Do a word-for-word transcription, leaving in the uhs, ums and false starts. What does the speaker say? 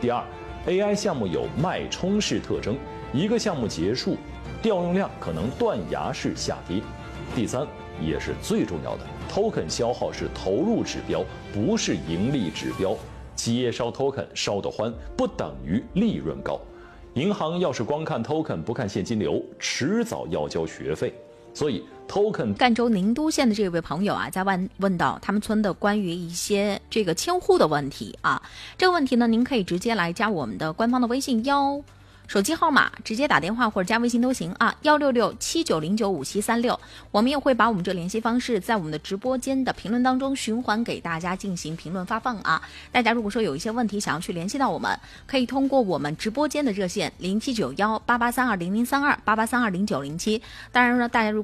第二 ，A I 项目有脉冲式特征，一个项目结束，调用量可能断崖式下跌。第三，也是最重要的 ，token 消耗是投入指标，不是盈利指标。企业烧 token 烧得欢，不等于利润高。银行要是光看 token 不看现金流，迟早要交学费。所以 token。 赣州宁都县的这位朋友啊，在问问到他们村的关于一些这个迁户的问题啊，这个问题呢，您可以直接来加我们的官方的微信幺。手机号码直接打电话或者加微信都行啊，幺六六七九零九五七三六，我们也会把我们这联系方式在我们的直播间的评论当中循环给大家进行评论发放啊。大家如果说有一些问题想要去联系到我们，可以通过我们直播间的热线零七九幺八八三二零零三二八八三二零九零七。当然呢，大家如